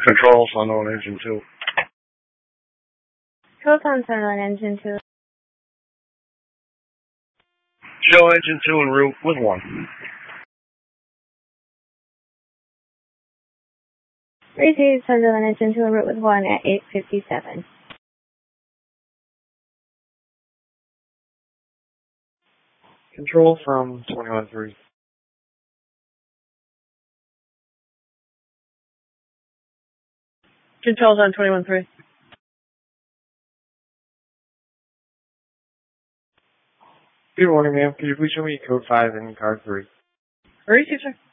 Control, Sun on engine 2. Proton Sun on engine 2. Show engine 2 en route with 1. Receive Sunderland engine 2 en route with 1 at 8:57. Control from 21-3. Controls on 21-3. Good morning, ma'am. Could you please show me code 5 and car 3? Receive, sir.